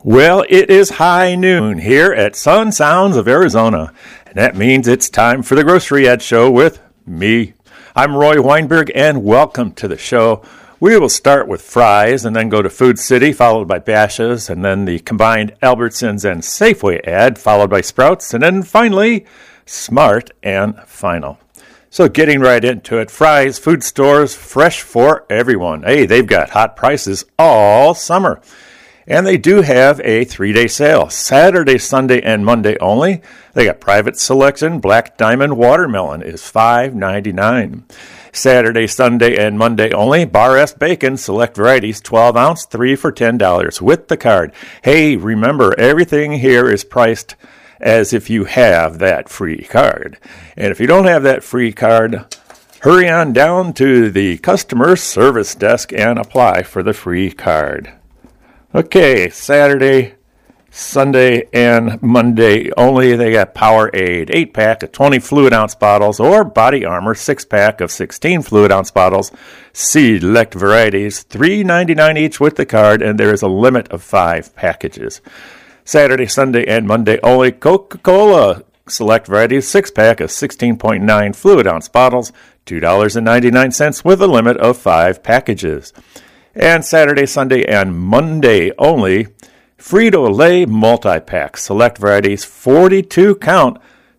Well, it is high noon here at Sun Sounds of Arizona, and that means it's time for the Grocery Ad Show with me. I'm Roy Weinberg, and welcome to the show. We will start with Fry's and then go to Food City, followed by Bashas', and then the combined Albertsons and Safeway ad, followed by Sprouts, and then finally, Smart and Final. So getting right into it, Fry's Food Stores, fresh for everyone. Hey, they've got hot prices all summer. And they do have a 3-day sale, Saturday, Sunday, and Monday only. They got private selection. Black Diamond Watermelon is $5.99. Saturday, Sunday, and Monday only. Bar S Bacon, select varieties, 12 ounce, 3 for $10 with the card. Hey, remember, everything here is priced as if you have that free card. And if you don't have that free card, hurry on down to the customer service desk and apply for the free card. Okay, Saturday, Sunday, and Monday only. They got Powerade 8-pack of 20 fluid ounce bottles or Body Armor 6-pack of 16 fluid ounce bottles. Select varieties, $3.99 each with the card, and there is a limit of 5 packages. Saturday, Sunday, and Monday only. Coca-Cola select varieties 6-pack of 16.9 fluid ounce bottles, $2.99 with a limit of 5 packages. And Saturday, Sunday, and Monday only, Frito-Lay multi-pack, select varieties, 42 count,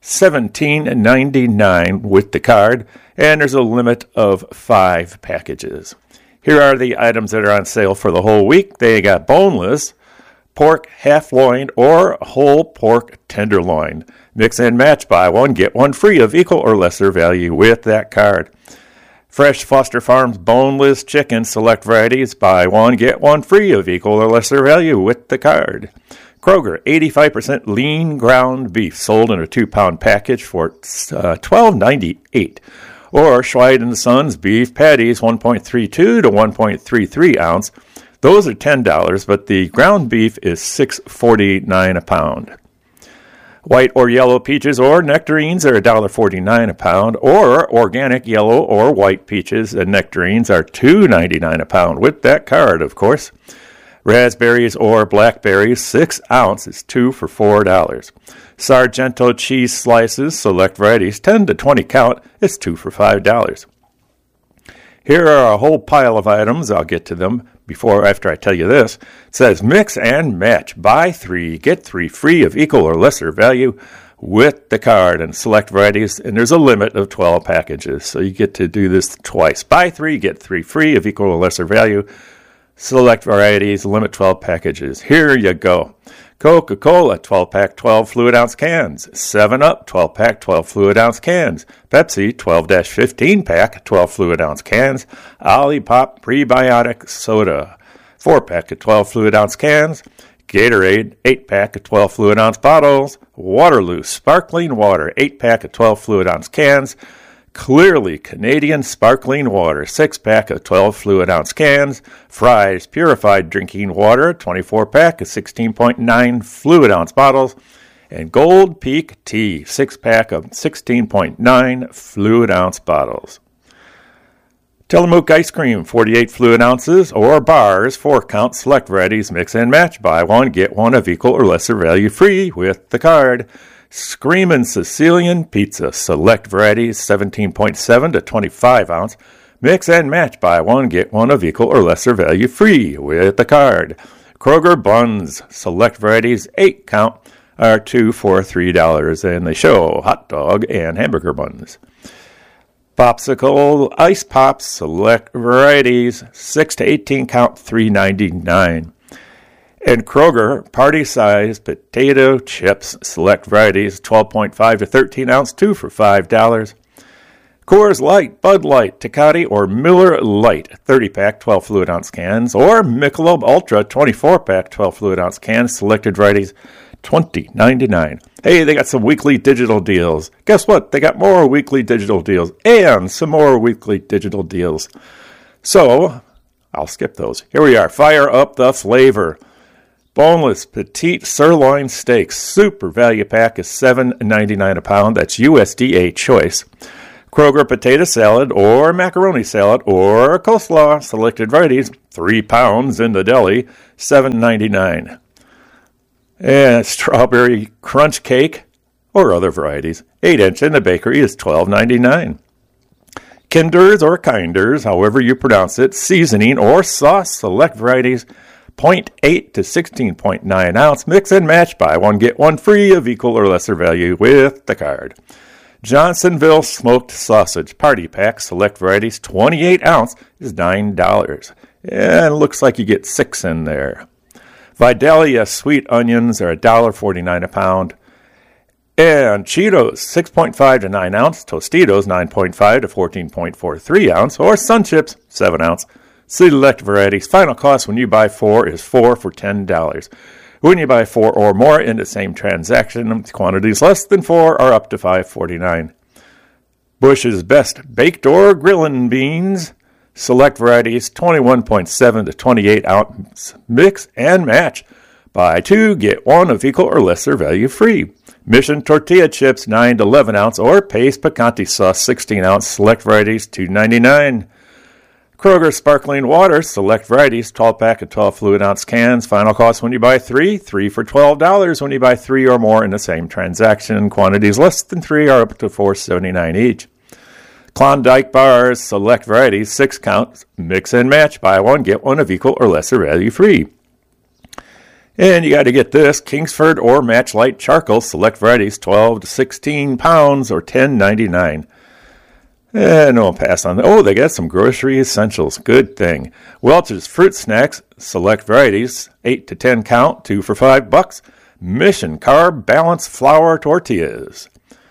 $17.99 with the card, and there's a limit of 5 packages. Here are the items that are on sale for the whole week. They got boneless, pork half-loin, or whole pork tenderloin. Mix and match, buy one, get one free of equal or lesser value with that card. Fresh Foster Farms boneless chicken, select varieties, buy one, get one free of equal or lesser value with the card. Kroger, 85% lean ground beef, sold in a 2-pound package for $12.98. Or Schweid & Sons beef patties, 1.32 to 1.33 ounce. Those are $10, but the ground beef is $6.49 a pound. White or yellow peaches or nectarines are $1.49 a pound, or organic yellow or white peaches and nectarines are $2.99 a pound, with that card, of course. Raspberries or blackberries, 6 ounces, 2 for $4. Sargento cheese slices, select varieties, 10 to 20 count, it's 2 for $5. Here are a whole pile of items. I'll get to them after I tell you this. It says mix and match. Buy 3, get 3 free of equal or lesser value with the card and select varieties. And there's a limit of 12 packages. So you get to do this twice. Buy 3, get 3 free of equal or lesser value. Select varieties, limit 12 packages. Here you go. Coca-Cola, 12-pack, 12 fluid ounce cans. 7-Up, 12-pack, 12 fluid ounce cans. Pepsi, 12-15-pack, 12 fluid ounce cans. Olipop prebiotic soda, 4-pack of 12 fluid ounce cans. Gatorade, 8-pack of 12 fluid ounce bottles. Waterloo sparkling water, 8-pack of 12 fluid ounce cans. Clearly Canadian sparkling water, 6-pack of 12 fluid ounce cans. Fry's purified drinking water, 24-pack of 16.9 fluid ounce bottles. And Gold Peak tea, 6-pack of 16.9 fluid ounce bottles. Tillamook ice cream, 48 fluid ounces, or bars, 4 count, select varieties, mix and match. Buy one, get one of equal or lesser value free with the card. Screamin' Sicilian Pizza, select varieties, 17.7 to 25 ounce. Mix and match, buy one, get one of equal or lesser value free with the card. Kroger Buns, select varieties, 8 count, are 2 for $3, and they show hot dog and hamburger buns. Popsicle Ice Pops, select varieties, 6 to 18 count, $3.99. And Kroger, party-size potato chips, select varieties, 12.5 to 13 ounce, 2 for $5. Coors Light, Bud Light, Tecate, or Miller Lite, 30-pack, 12 fluid ounce cans, or Michelob Ultra, 24-pack, 12 fluid ounce cans, selected varieties, $20.99. Hey, they got some weekly digital deals. Guess what? They got more weekly digital deals and some more weekly digital deals. So, I'll skip those. Here we are. Fire up the flavor. Boneless petite sirloin steak, super value pack is $7.99 a pound. That's USDA choice. Kroger potato salad or macaroni salad or coleslaw, selected varieties, 3 pounds in the deli, $7.99. And strawberry crunch cake or other varieties, 8-inch in the bakery, is $12.99. Kinders or Kinders, however you pronounce it, seasoning or sauce, select varieties, 0.8 to 16.9 ounce, mix and match, buy one, get one free of equal or lesser value with the card. Johnsonville smoked sausage party pack, select varieties, 28 ounce, is $9. And it looks like you get 6 in there. Vidalia sweet onions are $1.49 a pound. And Cheetos, 6.5 to 9 ounce, Tostitos, 9.5 to 14.43 ounce, or Sun Chips, 7 ounce. Select varieties. Final cost when you buy 4 is 4 for $10. When you buy 4 or more in the same transaction, quantities less than 4 are up to $5.49. Bush's Best Baked or Grillin' Beans. Select varieties, 21.7 to 28 ounce, mix and match. Buy 2, get 1 of equal or lesser value free. Mission tortilla chips, 9 to 11 ounce, or Pace picante sauce, 16 ounce, select varieties, $2.99. Kroger sparkling water, select varieties, 12 pack of 12 fluid ounce cans. Final cost when you buy 3 for $12 when you buy 3 or more in the same transaction. Quantities less than 3 are up to $4.79 each. Klondike bars, select varieties, 6 count, mix and match, buy 1, get 1 of equal or lesser value free. And you got to get this, Kingsford or Match Light charcoal, select varieties, 12 to 16 pounds or $10.99. And I'll pass on. Oh, they got some grocery essentials. Good thing. Welch's fruit snacks, select varieties, 8 to 10 count, 2 for $5. Mission carb balanced flour tortillas,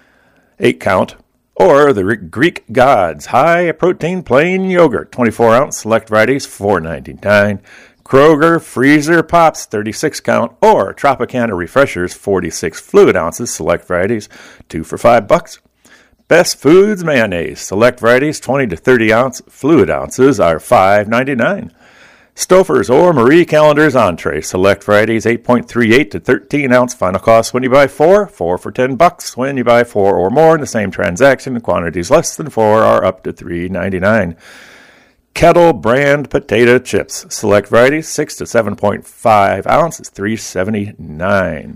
8 count. Or the Greek Gods high protein plain yogurt, 24 ounce, select varieties, $4.99. Kroger Freezer Pops, 36 count, or Tropicana Refreshers, 46 fluid ounces, select varieties, 2 for $5. Best Foods Mayonnaise, select varieties, 20 to 30 ounce, fluid ounces are $5.99. Stouffer's or Marie Callender's entree, select varieties, 8.38 to 13 ounce, final cost when you buy 4 for $10. When you buy 4 or more in the same transaction, quantities less than 4 are up to $3.99. Kettle brand potato chips, select varieties, 6 to 7.5 ounces, $3.79.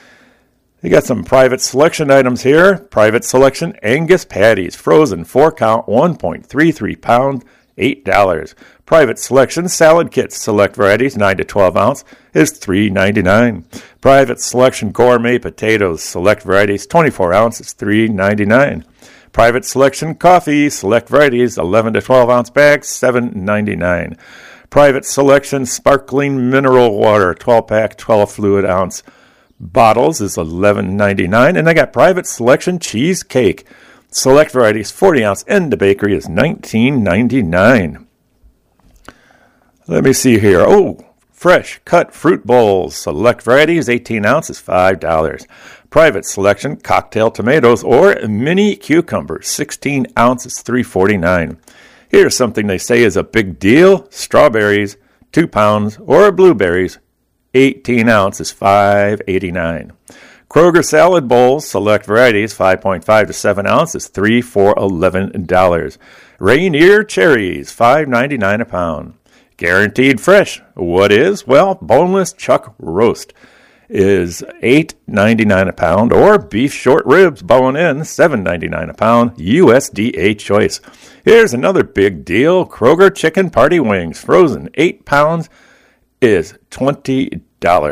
You got some private selection items here. Private selection Angus patties, frozen 4 count, 1.33 pound, $8. Private selection salad kits, select varieties, 9 to 12 ounce, is $3.99. Private selection gourmet potatoes, select varieties, 24 ounce, is $3.99. Private selection coffee, select varieties, 11 to 12 ounce bags, $7.99. Private selection sparkling mineral water, 12 pack, 12 fluid ounce bottles is $11.99. And I got private selection cheesecake, select varieties, 40 ounce in the bakery is $19.99. Let me see here. Oh, fresh cut fruit bowls, select varieties, 18 ounces, $5. Private selection cocktail tomatoes or mini cucumbers, 16 ounces, $3.49. Here's something they say is a big deal. Strawberries, 2 pounds, or blueberries, 18 ounces, $5.89. Kroger salad bowls, select varieties, 5.5 to 7 ounces, 3 for $11. Rainier cherries, $5.99 a pound. Guaranteed fresh. What is? Well, boneless chuck roast is $8.99 a pound, or beef short ribs bone-in, $7.99 a pound, USDA choice. Here's another big deal. Kroger chicken party wings, frozen 8 pounds, is $20.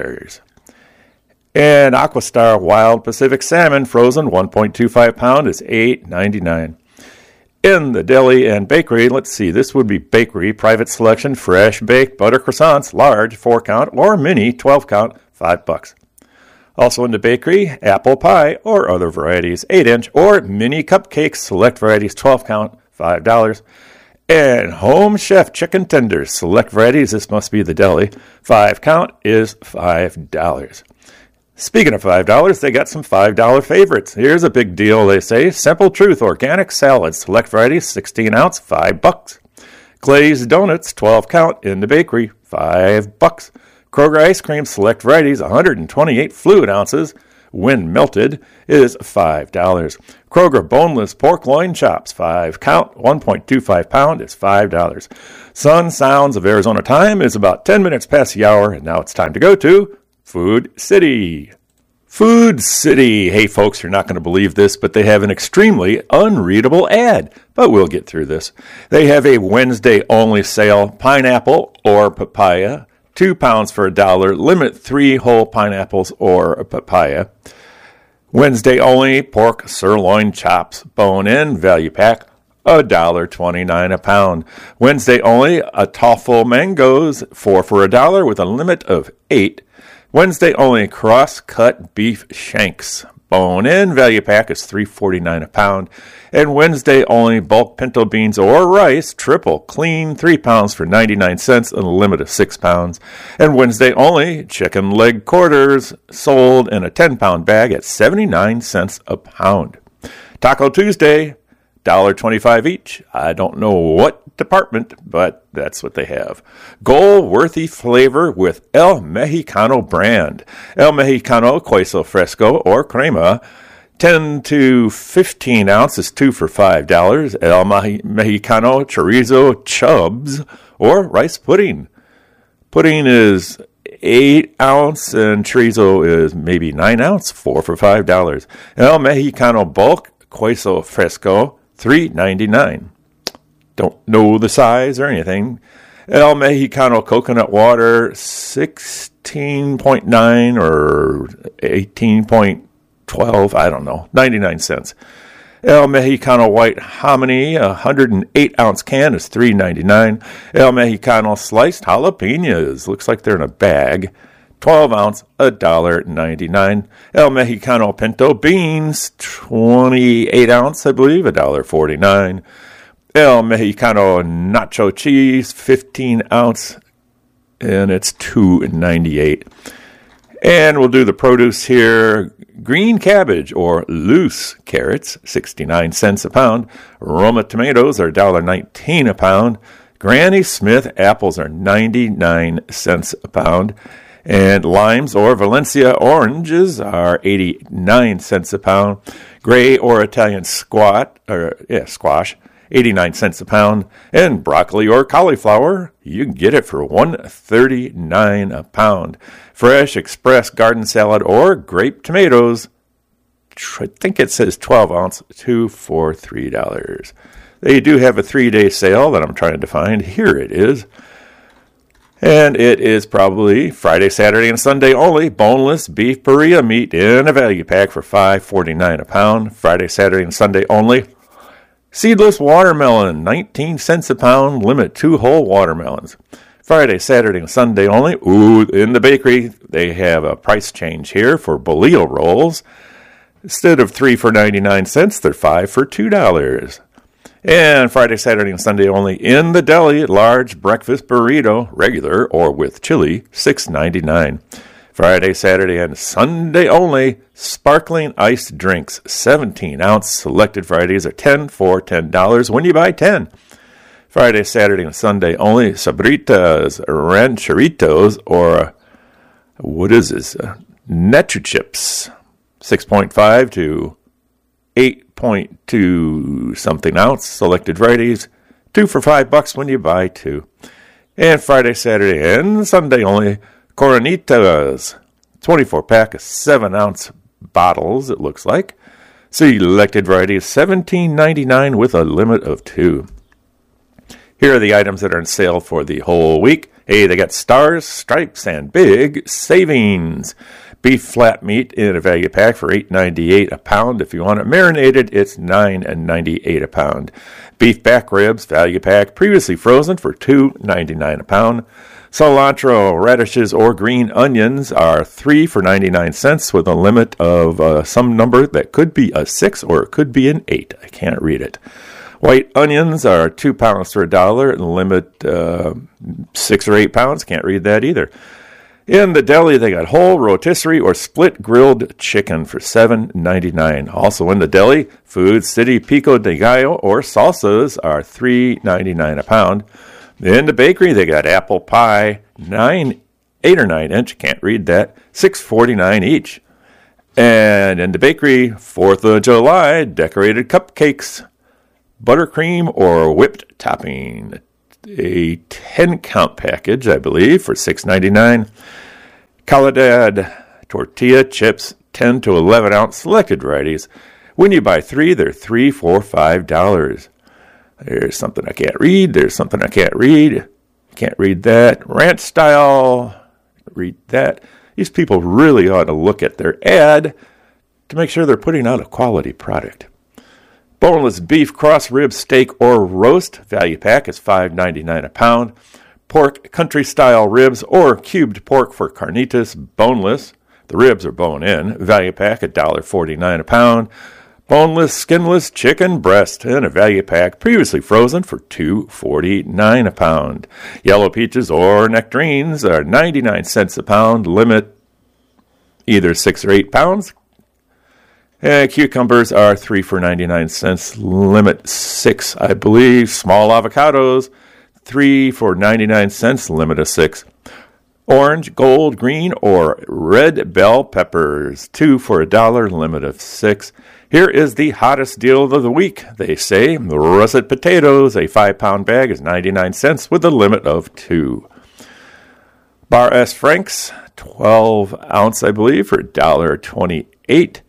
And Aquastar Wild Pacific Salmon, frozen 1.25 pound, is $8.99. In the deli and bakery, let's see, this would be bakery, private selection, fresh baked butter croissants, large, 4 count, or mini, 12 count, $5. Also in the bakery, apple pie or other varieties, 8-inch or mini cupcakes, select varieties, 12 count, $5. And Home Chef chicken tenders, select varieties, this must be the deli, 5 count is $5. Speaking of $5, they got some $5 favorites. Here's a big deal, they say. Simple Truth organic salad, select varieties, 16 ounce, $5. Glazed donuts, 12 count, in the bakery, $5. Kroger ice cream, select varieties, 128 fluid ounces, when melted, is $5. Kroger boneless pork loin chops, 5 count, 1.25 pound, is $5. Sun Sounds of Arizona time is about 10 minutes past the hour, and now it's time to go to Food City. Food City. Hey, folks, you're not going to believe this, but they have an extremely unreadable ad. But we'll get through this. They have a Wednesday-only sale, pineapple or papaya, 2 pounds for $1. Limit 3 whole pineapples or a papaya. Wednesday only, pork sirloin chops, bone-in, value pack, $1.29 a pound. Wednesday only, a toffle mangoes, 4 for $1 with a limit of 8. Wednesday only, cross-cut beef shanks, bone-in, value pack is $3.49 a pound. And Wednesday only, bulk pinto beans or rice, triple clean, 3 pounds for 99 cents and a limit of 6 pounds. And Wednesday only, chicken leg quarters, sold in a 10-pound bag at 79 cents a pound. Taco Tuesday, $1.25 each. I don't know what department, but that's what they have. Goal-worthy flavor with El Mexicano brand. El Mexicano Queso Fresco or Crema, 10 to 15 ounces, 2 for $5. El Mexicano Chorizo Chubs or rice pudding. Pudding is 8 ounce and chorizo is maybe 9 ounce, 4 for $5. El Mexicano Bulk Queso Fresco, $3.99. Don't know the size or anything. El Mexicano Coconut Water, 16.9 or 18.12, I don't know, 99 cents. El Mexicano White Hominy, a 108-ounce can is $3.99. El Mexicano Sliced Jalapenos, looks like they're in a bag, 12 ounce, $1.99. El Mexicano Pinto Beans, 28 ounce, I believe, $1.49. El Mexicano Nacho Cheese, 15 ounce, and it's $2.98. And we'll do the produce here. Green cabbage or loose carrots, 69 cents a pound. Roma tomatoes are $1.19 a pound. Granny Smith apples are 99 cents a pound. And limes or Valencia oranges are 89 cents a pound. Gray or Italian squash, 89 cents a pound. And broccoli or cauliflower, you can get it for $1.39 a pound. Fresh express garden salad or grape tomatoes, I think it says 12 ounce, 2 for $3. They do have a 3-day sale that I'm trying to find. Here it is. And it is probably Friday, Saturday, and Sunday only. Boneless beef burrito meat in a value pack for $5.49 a pound. Friday, Saturday, and Sunday only. Seedless watermelon, 19 cents a pound. Limit 2 whole watermelons. Friday, Saturday, and Sunday only. Ooh, in the bakery, they have a price change here for bolillo rolls. Instead of 3 for 99 cents, they're 5 for $2. And Friday, Saturday, and Sunday only in the deli, large breakfast burrito, regular or with chili, $6.99. Friday, Saturday, and Sunday only, sparkling iced drinks, 17 ounce. Selected varieties are 10 for $10 when you buy 10. Friday, Saturday, and Sunday only, Sabritas, Rancheritos, or what is this? Nacho chips, 6.5 to 8.2 something ounce. Selected varieties, 2 for $5 when you buy 2. And Friday, Saturday, and Sunday only, Coronitas, 24-pack of 7-ounce bottles, it looks like. Selected varieties, $17.99 with a limit of 2. Here are the items that are on sale for the whole week. Hey, they got stars, stripes, and big savings. Beef flat meat in a value pack for $8.98 a pound. If you want it marinated, it's $9.98 a pound. Beef back ribs, value pack, previously frozen for $2.99 a pound. Cilantro, radishes, or green onions are 3 for 99 cents with a limit of some number that could be a 6 or it could be an 8. I can't read it. White onions are 2 pounds for $1 and limit 6 or 8 pounds. Can't read that either. In the deli, they got whole rotisserie or split grilled chicken for $7.99. Also in the deli, Food City pico de gallo or salsas are $3.99 a pound. In the bakery, they got apple pie, 8 or 9 inch, can't read that, $6.49 each. And in the bakery, 4th of July, decorated cupcakes, buttercream or whipped topping, a 10-count package, I believe, for $6.99. Calidad tortilla chips, 10 to 11 ounce selected varieties. When you buy 3, they're $3 for $5. There's something I can't read. There's something I can't read. Can't read that. Ranch style. Read that. These people really ought to look at their ad to make sure they're putting out a quality product. Boneless beef, cross rib, steak, or roast. Value pack is $5.99 a pound. Pork, country-style ribs, or cubed pork for carnitas, boneless. The ribs are bone-in. Value pack, $1.49 a pound. Boneless, skinless chicken breast in a value pack, previously frozen for $2.49 a pound. Yellow peaches or nectarines are 99 cents a pound. Limit either 6 or 8 pounds. Cucumbers are 3 for 99 cents. Limit 6, I believe. Small avocados, 3 for 99 cents. Limit of 6. Orange, gold, green, or red bell peppers, 2 for $1. Limit of 6. Here is the hottest deal of the week, they say. The russet potatoes, a 5-pound bag, is 99 cents with a limit of 2. Bar S. Frank's, 12 ounce, I believe, for $1.28.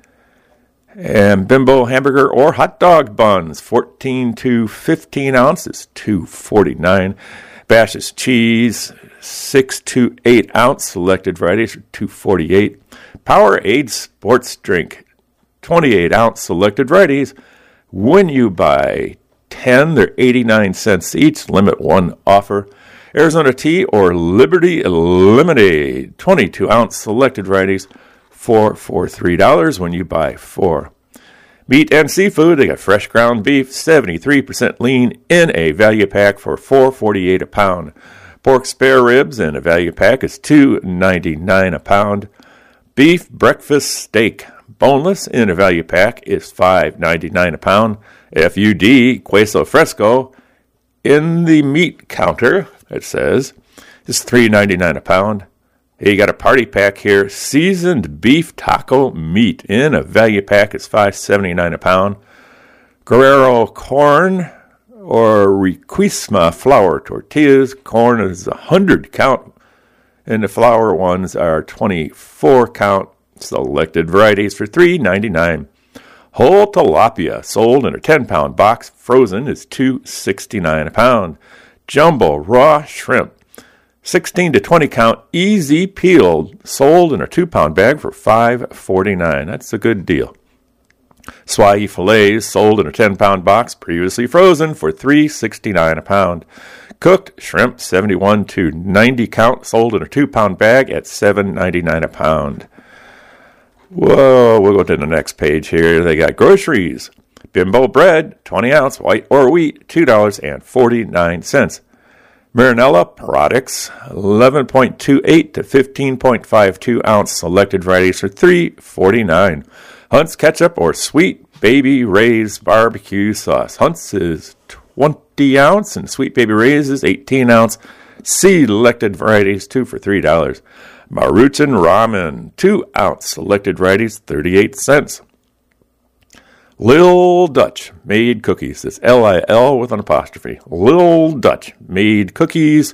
And Bimbo hamburger or hot dog buns, 14 to 15 ounces, $2.49. Bash's cheese, 6 to 8 ounce, selected varieties for $2.48. Powerade sports drink, 28 ounce, selected varieties. When you buy 10, they're 89 cents each. Limit 1 offer. Arizona tea or Liberty lemonade, 22 ounce, selected varieties, 4 for $3 when you buy 4. Meat and seafood, they got fresh ground beef, 73% lean in a value pack for $4.48 a pound. Pork spare ribs in a value pack is $2.99 a pound. Beef breakfast steak, boneless in a value pack is $5.99 a pound. FUD queso fresco in the meat counter, it says, is $3.99 a pound. You got a party pack here. Seasoned beef taco meat in a value pack is $5.79 a pound. Guerrero corn or Requisma flour tortillas. Corn is 100 count, and the flour ones are 24 count. Selected varieties for $3.99. Whole tilapia sold in a 10-pound box. Frozen is $2.69 a pound. Jumbo raw shrimp, 16 to 20 count, easy peeled, sold in a 2-pound bag for $5.49. That's a good deal. Swai fillets sold in a 10-pound box, previously frozen, for $3.69 a pound. Cooked shrimp, 71 to 90 count, sold in a 2-pound bag at $7.99 a pound. Whoa, we'll go to the next page here. They got groceries. Bimbo bread, 20 ounce, white or wheat, $2.49. Marinella products, 11.28 to 15.52 ounce, selected varieties for $3.49. Hunt's ketchup or Sweet Baby Ray's barbecue sauce. Hunt's is 20 ounce and Sweet Baby Ray's is 18 ounce. Selected varieties, 2 for $3. Maruchan ramen, 2 ounce, selected varieties, 38 cents. Lil Dutch made cookies. It's L-I-L with an apostrophe. Lil Dutch made cookies,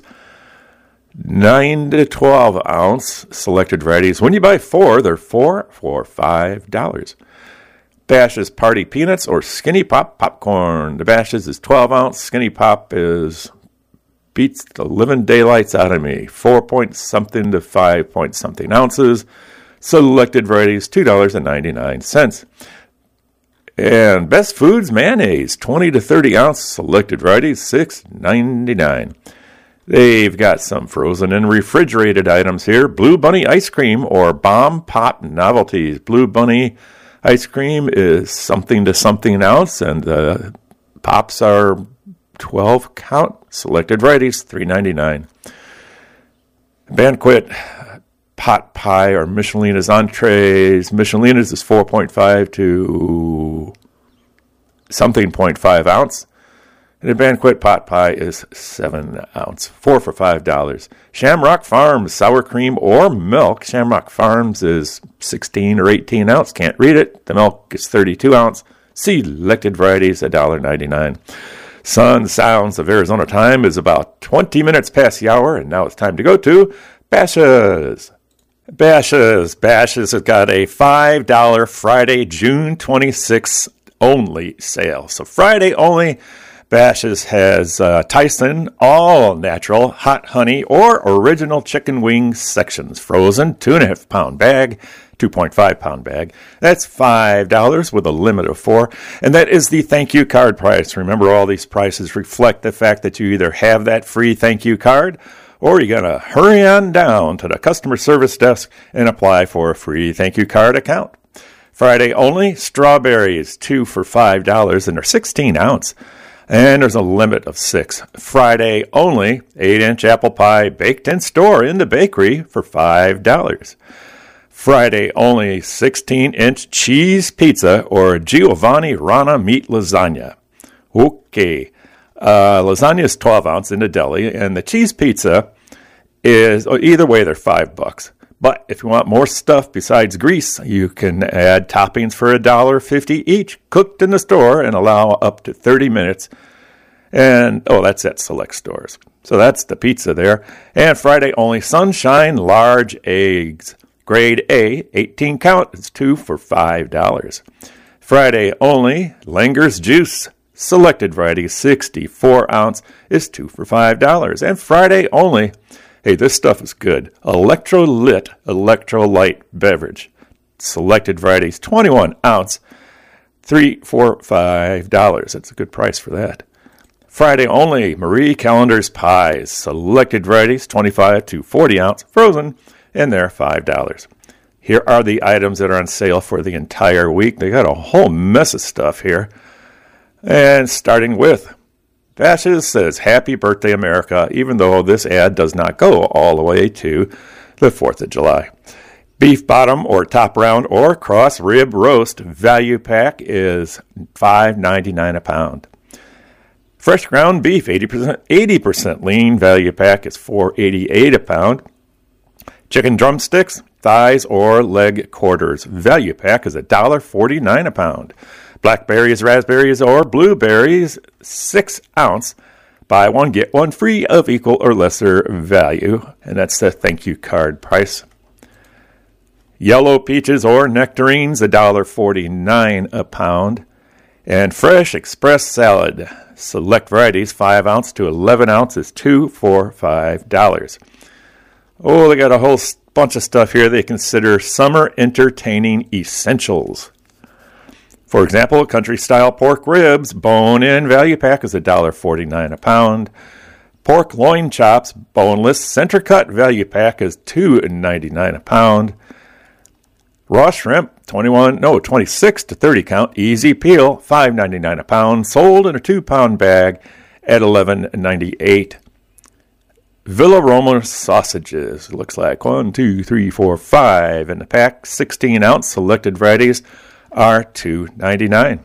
9 to 12 ounce, selected varieties. When you buy 4, they're 4 for $5. Bash's Party Peanuts or Skinny Pop Popcorn. The Bash's is 12 ounce. Skinny Pop is beats the living daylights out of me. 4-point-something to 5-point-something ounces. Selected varieties, $2.99. And Best Foods mayonnaise, 20 to 30 ounce, selected varieties, $6.99. They've got some frozen and refrigerated items here. Blue Bunny ice cream or Bomb Pop novelties. Blue Bunny ice cream is something to something ounce, and the pops are 12 count, selected varieties, $3.99. Banquet pot pie or Michelina's entrees. Michelina's is 4.5 to something 0.5 ounce. And a Banquet pot pie is 7 ounce, 4 for $5. Shamrock Farms sour cream or milk. Shamrock Farms is 16 or 18 ounce. Can't read it. The milk is 32 ounce. Selected varieties, $1.99. Sun Sounds of Arizona time is about 20 minutes past the hour, and now it's time to go to Bash's. Bashas'. Bashas' has got a $5 Friday, June 26th only sale. So Friday only, Bashas' has Tyson all natural hot honey or original chicken wing sections, frozen 2.5 pound bag, 2.5 pound bag. That's $5 with a limit of 4. And that is the thank you card price. Remember, all these prices reflect the fact that you either have that free thank you card or you're going to hurry on down to the customer service desk and apply for a free thank you card account. Friday only, strawberries, 2 for $5, and they're 16 ounce. And there's a limit of 6. Friday only, 8-inch apple pie baked in store in the bakery for $5. Friday only, 16-inch cheese pizza or Giovanni Rana meat lasagna. Okay. Lasagna is 12 ounce in the deli, and the cheese pizza is, either way, they're $5. But if you want more stuff besides grease, you can add toppings for $1.50 each, cooked in the store, and allow up to 30 minutes. And, that's at select stores. So that's the pizza there. And Friday only, Sunshine large eggs. Grade A, 18 count, is 2 for $5. Friday only, Langer's juice. Selected variety, 64 ounce, is 2 for $5. And Friday only, hey, this stuff is good, electrolyte beverage. Selected varieties, 21 ounce, 3 for $5. That's a good price for that. Friday only, Marie Callender's pies. Selected varieties, 25 to 40 ounce, frozen, and they're $5. Here are the items that are on sale for the entire week. They got a whole mess of stuff here. And starting with, Bashas' says, Happy Birthday, America, even though this ad does not go all the way to the 4th of July. Beef bottom or top round or cross rib roast value pack is $5.99 a pound. Fresh ground beef, 80% lean value pack is $4.88 a pound. Chicken drumsticks, thighs, or leg quarters value pack is $1.49 a pound. Blackberries, raspberries, or blueberries, 6 ounce. Buy one, get one free of equal or lesser value. And that's the thank you card price. Yellow peaches or nectarines, $1.49 a pound. And fresh express salad, select varieties, 5 ounce to 11 ounce is 2 for $5. Oh, they got a whole bunch of stuff here they consider summer entertaining essentials. For example, country-style pork ribs, bone-in value pack is $1.49 a pound. Pork loin chops, boneless, center-cut value pack is $2.99 a pound. Raw shrimp, 26 to 30 count, easy peel, $5.99 a pound, sold in a 2-pound bag at $11.98. Villa Roma sausages, looks like 1, 2, 3, 4, 5 in the pack, 16 ounce, selected varieties are $2.99.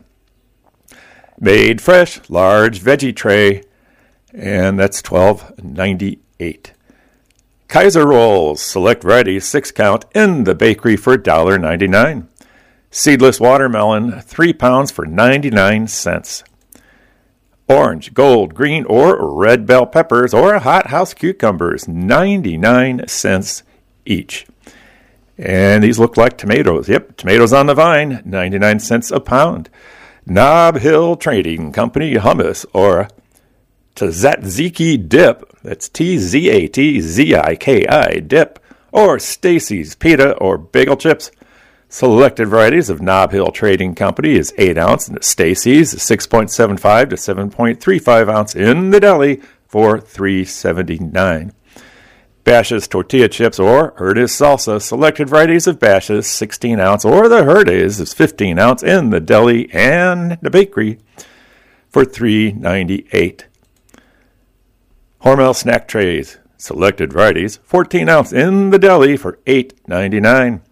Made fresh, large veggie tray, and that's $12.98. Kaiser rolls, select varieties, 6 count in the bakery for $1.99. Seedless watermelon, 3 pounds for 99 cents. Orange, gold, green, or red bell peppers or hothouse cucumbers, 99 cents each. And these look like tomatoes. Yep, tomatoes on the vine, 99 cents a pound. Nob Hill Trading Company hummus or Tzatziki dip, that's Tzatziki dip, or Stacy's pita or bagel chips. Selected varieties of Nob Hill Trading Company is 8 ounce, and Stacy's 6.75 to 7.35 ounce in the deli for $3.79. Bashas' tortilla chips or Herdez salsa. Selected varieties of Bashas' 16 ounce or the Herdez is 15 ounce in the deli and the bakery for $3.98. Hormel snack trays. Selected varieties, 14 ounce in the deli for $8.99.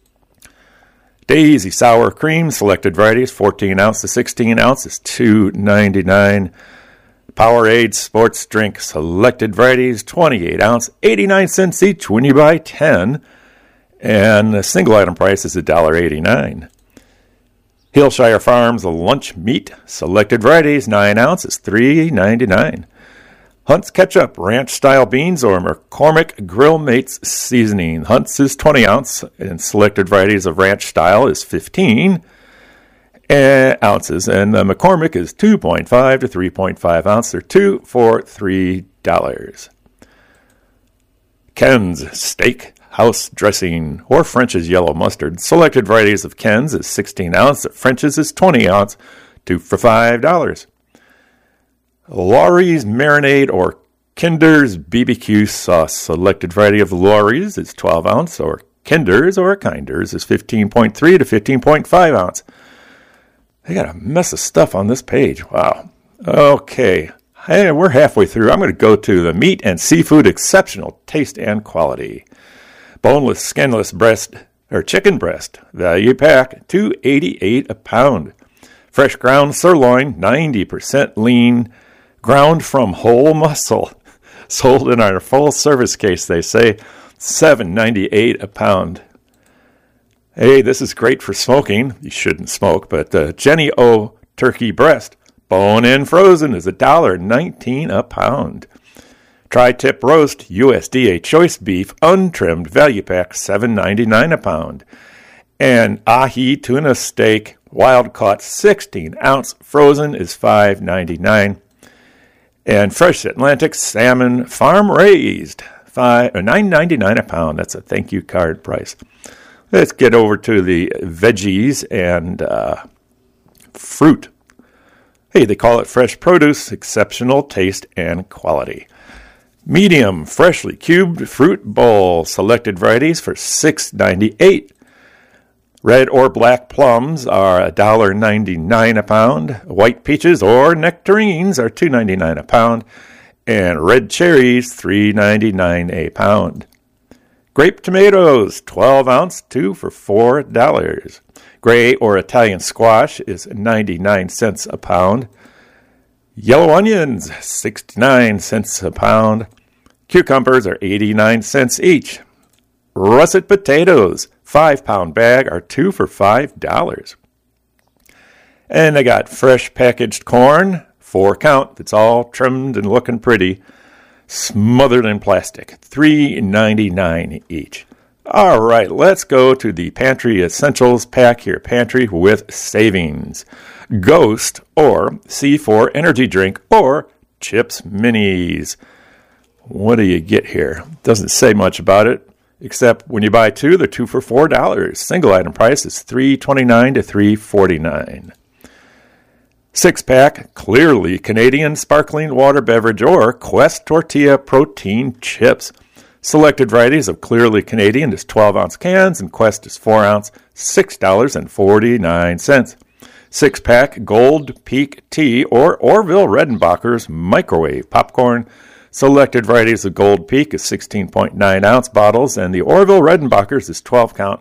Daisy sour cream, selected varieties, 14 ounce to 16 ounce is $2.99. Powerade sports drink, selected varieties, 28 ounce, 89 cents each when you buy 10. And the single item price is $1.89. Hillshire Farms lunch meat, selected varieties, 9 ounce is $3.99. Hunt's Ketchup, Ranch-style beans, or McCormick Grill Mates seasoning. Hunt's is 20 ounce, and selected varieties of Ranch-style is 15 ounces, and the McCormick is 2.5 to 3.5 ounce. They're 2 for $3. Ken's Steak House Dressing, or French's Yellow Mustard. Selected varieties of Ken's is 16 ounce, French's is 20 ounce, 2 for $5. Lawry's Marinade or Kinder's BBQ Sauce. Selected variety of Lawry's is 12 ounce, or Kinder's or Kinder's is 15.3 to 15.5 ounce. They got a mess of stuff on this page. Wow. Okay. Hey, we're halfway through. I'm going to go to the Meat and Seafood Exceptional Taste and Quality. Boneless, skinless breast or chicken breast, value pack, $2.88 a pound. Fresh ground sirloin, 90% lean, ground from whole muscle. Sold in our full service case, they say, $7.98 a pound. Hey, this is great for smoking. You shouldn't smoke, but Jenny O turkey breast, bone-in frozen, is $1.19 a pound. Tri-tip roast, USDA choice beef, untrimmed, value pack, $7.99 a pound. And ahi tuna steak, wild caught, 16 ounce, frozen, is $5.99. And fresh Atlantic salmon, farm raised, $9.99 a pound. That's a thank you card price. Let's get over to the veggies and fruit. Hey, they call it fresh produce, exceptional taste and quality. Medium, freshly cubed fruit bowl, selected varieties for $6.98. Red or black plums are $1.99 a pound. White peaches or nectarines are $2.99 a pound. And red cherries, $3.99 a pound. Grape tomatoes, 12 ounce, 2 for $4. Gray or Italian squash is 99 cents a pound. Yellow onions, 69 cents a pound. Cucumbers are 89 cents each. Russet potatoes, 5-pound bag, are 2 for $5. And I got fresh packaged corn, 4 count, that's all trimmed and looking pretty, smothered in plastic, $3.99 each. All right, let's go to the Pantry Essentials Pack here. Pantry with savings. Ghost or C4 energy drink or Chips Minis. What do you get here? Doesn't say much about it, except when you buy 2, they're 2 for $4. Single item price is $3.29 to $3.49. 6-pack, clearly Canadian sparkling water beverage or Quest Tortilla protein chips. Selected varieties of clearly Canadian is 12-ounce cans and Quest is 4-ounce, $6.49. 6-pack Gold Peak Tea or Orville Redenbacher's microwave popcorn. Selected varieties of Gold Peak is 16.9-ounce bottles and the Orville Redenbacher's is 12-count,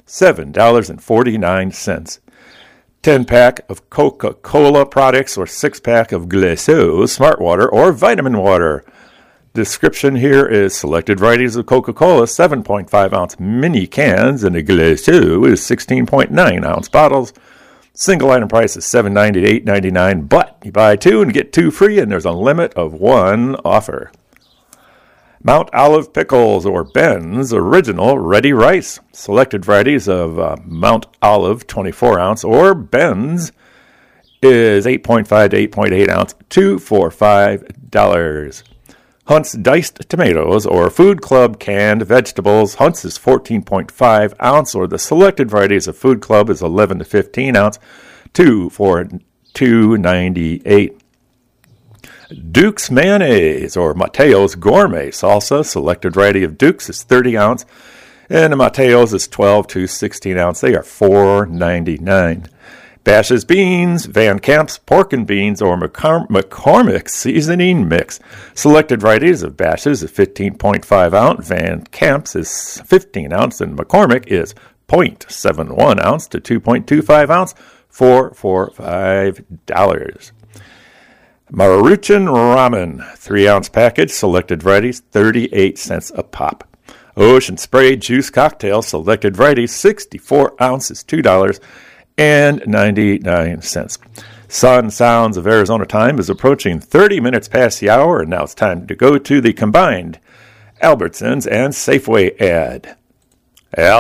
$7.49. 10-pack of Coca-Cola products or 6-pack of Glacéau Smart Water or Vitamin Water. Description here is selected varieties of Coca-Cola, 7.5-ounce mini cans, and a Glacéau is 16.9-ounce bottles. Single item price is $7.90 to $8.99, but you buy 2 and get 2 free, and there's a limit of 1 offer. Mount Olive Pickles or Ben's Original Ready Rice. Selected varieties of Mount Olive 24-ounce or Ben's is 8.5 to 8.8 ounce, 2 for $5. Hunt's Diced Tomatoes or Food Club Canned Vegetables. Hunt's is 14.5 ounce or the selected varieties of Food Club is 11 to 15 ounce, 2 for $2.98. Duke's Mayonnaise or Mateo's Gourmet Salsa. Selected variety of Duke's is 30 ounce and the Mateo's is 12 to 16 ounce. They are $4.99. Bash's Beans, Van Camp's Pork and Beans or McCormick Seasoning Mix. Selected varieties of Bash's is 15.5 ounce, Van Camp's is 15 ounce, and McCormick is 0.71 ounce to 2.25 ounce, for $5. Maruchan Ramen, 3-ounce package, selected varieties, 38 cents a pop. Ocean Spray Juice Cocktail, selected varieties, 64 ounces, $2.99. Sun Sounds of Arizona time is approaching 30 minutes past the hour, and now it's time to go to the combined Albertsons and Safeway ad.